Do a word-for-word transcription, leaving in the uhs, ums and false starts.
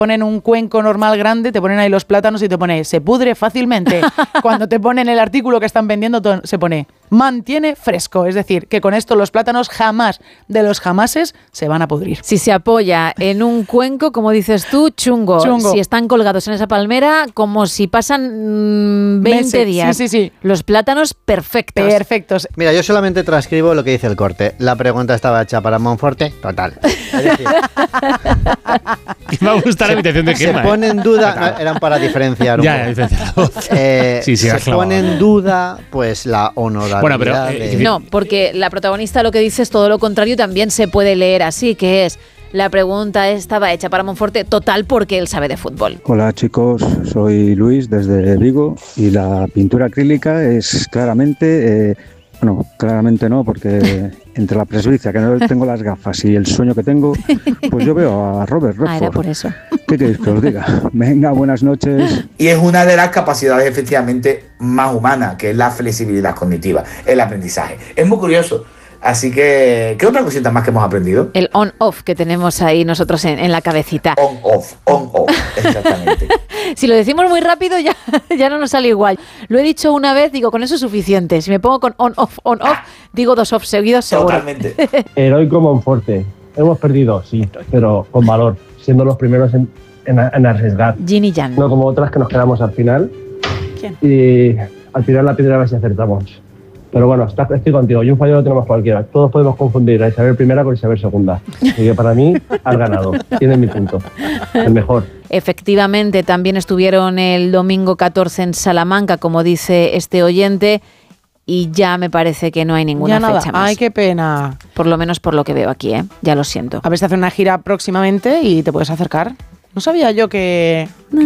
ponen un cuenco normal grande, te ponen ahí los plátanos y te pone, se pudre fácilmente. Cuando te ponen el artículo que están vendiendo, se pone, mantiene fresco. Es decir, que con esto los plátanos jamás, de los jamases, se van a pudrir. Si se apoya en un cuenco, como dices tú, chungo. Chungo. Si están colgados en esa palmera, como si pasan mmm, veinte Meses. días. Sí, sí, sí. Los plátanos perfectos. Perfectos. Mira, yo solamente transcribo lo que dice el corte. La pregunta estaba hecha para Monforte, total. Es decir, me va a gustar la invitación de Gemma. Se pone en duda, no, eran para diferenciar un Ya, poco. diferenciar la voz. Eh, Sí, sí, se has clavado. pone en duda pues la honorabilidad. Bueno, pero, eh, de... No, porque la protagonista lo que dice es todo lo contrario, también se puede leer así, que es, la pregunta estaba hecha para Monforte, total, porque él sabe de fútbol. Hola chicos, soy Luis desde Vigo y la pintura acrílica es claramente, eh, bueno, claramente no, porque entre la presbicia, que no tengo las gafas, y el sueño que tengo, pues yo veo a Robert Redford. Ah, era por eso. ¿Qué queréis que os diga? Venga, buenas noches. Y es una de las capacidades efectivamente más humanas, que es la flexibilidad cognitiva, el aprendizaje. Es muy curioso. Así que, ¿qué otra cosita más que hemos aprendido? El on-off que tenemos ahí nosotros en, en la cabecita. On-off, on-off, exactamente. Si lo decimos muy rápido ya, ya no nos sale igual. Lo he dicho una vez, digo, con eso es suficiente. Si me pongo con on-off, on-off, digo dos off seguidos seguro. Totalmente. Heroico Monforte. Hemos perdido, sí, pero con valor, siendo los primeros en, en, en arriesgar. Yin y Yang. No como otras que nos quedamos al final. ¿Quién? Y al final la piedra a ver si acertamos. Pero bueno, está, estoy contigo. Y un fallo lo tenemos cualquiera. Todos podemos confundir a Isabel primera con Isabel segunda. Así que para mí, has ganado. Tienes mi punto. El mejor. Efectivamente, también estuvieron el domingo catorce en Salamanca, como dice este oyente, y ya me parece que no hay ninguna Ya nada. fecha más. Ay, qué pena. Por lo menos por lo que veo aquí, ¿eh? Ya lo siento. A ver si hace una gira próximamente y te puedes acercar. No sabía yo que...